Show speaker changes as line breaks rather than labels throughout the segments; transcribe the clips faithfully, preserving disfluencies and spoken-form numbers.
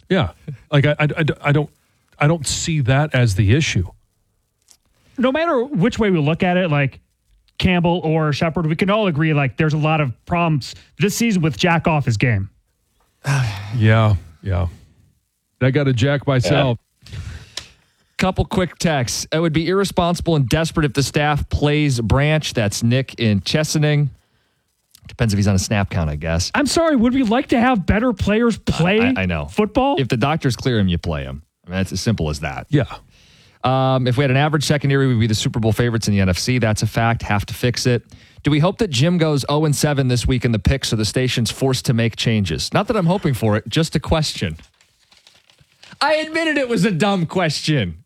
Yeah. Like, I, I, I don't I don't see that as the issue.
No matter which way we look at it, like Campbell or Shepard, we can all agree, like, there's a lot of problems this season with Jack off his game.
yeah, yeah. I got to jack myself.
Yeah. Couple quick texts. It would be irresponsible and desperate if the staff plays Branch. That's Nick in Chesaning. Depends if he's on a snap count, I guess.
I'm sorry, would we like to have better players play
I, I know.
football?
If the doctors clear him, you play him. I mean, it's as simple as that.
Yeah.
Um, if we had an average secondary, we'd be the Super Bowl favorites in the N F C. That's a fact. Have to fix it. Do we hope that Jim goes oh and seven this week in the picks so the station's forced to make changes? Not that I'm hoping for it, just a question. I admitted it was a dumb question.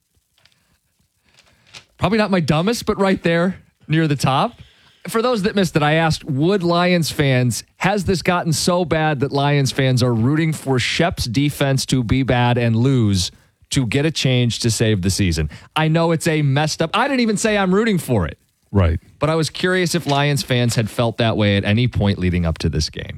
Probably not my dumbest, but right there near the top. For those that missed it, I asked, would Lions fans, has this gotten so bad that Lions fans are rooting for Shep's defense to be bad and lose to get a change to save the season? I know it's a messed up. I didn't even say I'm rooting for it.
Right.
But I was curious if Lions fans had felt that way at any point leading up to this game.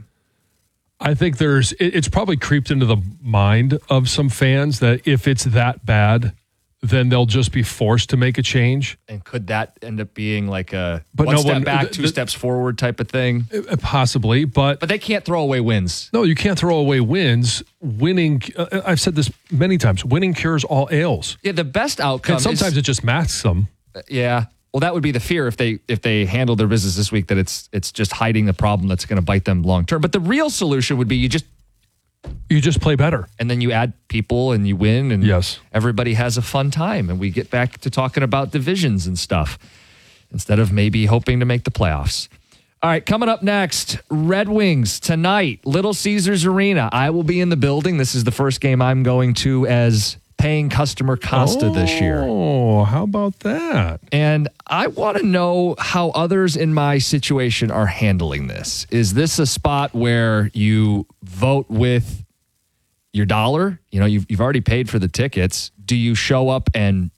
I think there's, it, it's probably creeped into the mind of some fans that if it's that bad, then they'll just be forced to make a change.
And could that end up being like a
but
one
no
step
one,
back,
the,
two
the,
steps forward type of thing?
Possibly, but...
But they can't throw away wins.
No, you can't throw away wins. Winning, uh, I've said this many times, winning cures all ails.
Yeah, the best outcome
And sometimes
is,
it just masks them.
Uh, yeah. Well, that would be the fear if they if they handle their business this week, that it's it's just hiding the problem that's going to bite them long term. But the real solution would be you just...
You just play better.
And then you add people and you win and
yes.
everybody has a fun time. And we get back to talking about divisions and stuff instead of maybe hoping to make the playoffs. All right, coming up next, Red Wings tonight, Little Caesars Arena. I will be in the building. This is the first game I'm going to as paying customer Costa
oh,
this year.
Oh, how about that?
And I want to know how others in my situation are handling this. Is this a spot where you vote with your dollar? You know, you've, you've already paid for the tickets. Do you show up and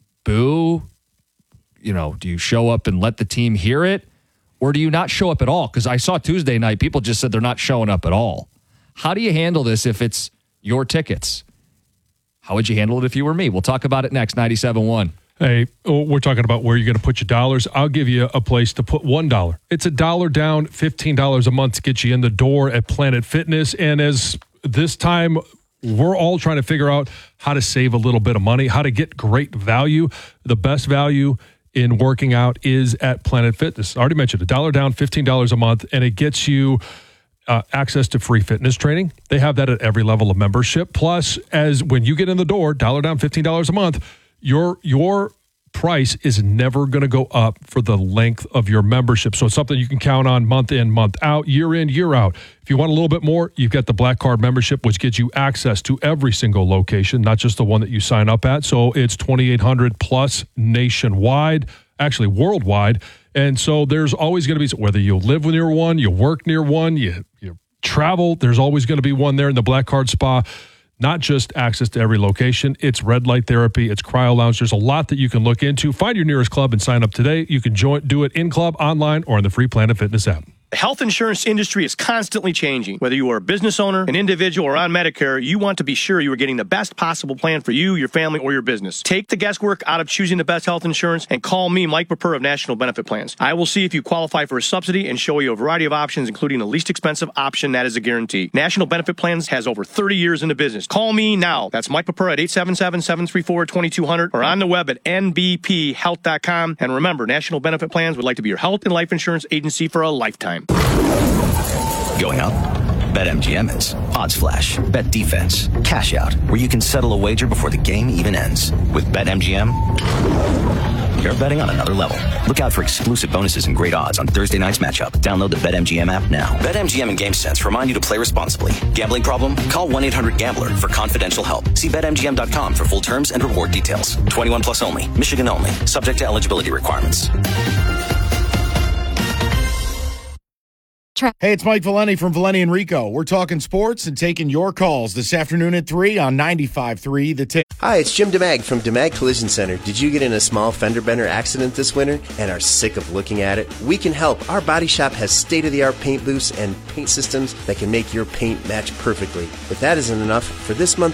boo? You know, do you show up and let the team hear it? Or do you not show up at all? Because I saw Tuesday night, people just said they're not showing up at all. How do you handle this if it's your tickets? How would you handle it if you were me? We'll talk about it next, ninety-seven point one.
Hey, we're talking about where you're going to put your dollars. I'll give you a place to put one dollar. It's a dollar down, fifteen dollars a month to get you in the door at Planet Fitness. And as this time, we're all trying to figure out how to save a little bit of money, how to get great value. The best value in working out is at Planet Fitness. I already mentioned a dollar down, fifteen dollars a month, and it gets you Uh, access to free fitness training. They have that at every level of membership. Plus, as when you get in the door, dollar down, fifteen dollars a month, your your price is never going to go up for the length of your membership. So it's something you can count on month in, month out, year in, year out. If you want a little bit more, you've got the Black Card membership, which gives you access to every single location, not just the one that you sign up at. So it's twenty-eight hundred plus nationwide, actually worldwide. And so there's always going to be, whether you live near one, you work near one, you, you travel, there's always going to be one there in the Black Card Spa. Not just access to every location. It's red light therapy. It's cryo lounge. There's a lot that you can look into. Find your nearest club and sign up today. You can join, do it in club, online, or in the free Planet Fitness app.
The health insurance industry is constantly changing. Whether you are a business owner, an individual, or on Medicare, you want to be sure you are getting the best possible plan for you, your family, or your business. Take the guesswork out of choosing the best health insurance and call me, Mike Bapur of National Benefit Plans. I will see if you qualify for a subsidy and show you a variety of options, including the least expensive option that is a guarantee. National Benefit Plans has over thirty years in the business. Call me now. That's Mike Bapur at eight seven seven, seven three four, two two zero zero or on the web at N B P health dot com. And remember, National Benefit Plans would like to be your health and life insurance agency for a lifetime.
Going up? BetMGM is Odds Flash, Bet Defense, Cash Out, where you can settle a wager before the game even ends. With BetMGM, you're betting on another level. Look out for exclusive bonuses and great odds on Thursday night's matchup. Download the BetMGM app now. BetMGM and GameSense remind you to play responsibly. Gambling problem? Call one eight hundred gambler for confidential help. See Bet M G M dot com for full terms and reward details. twenty-one plus only. Michigan only. Subject to eligibility requirements.
Hey, it's Mike Valeni from Valeni and Rico. We're talking sports and taking your calls this afternoon at three on ninety-five point three The Tick.
Hi, it's Jim DeMag from DeMag Collision Center. Did you get in a small fender bender accident this winter and are sick of looking at it? We can help. Our body shop has state-of-the-art paint booths and paint systems that can make your paint match perfectly. If that isn't enough, for this month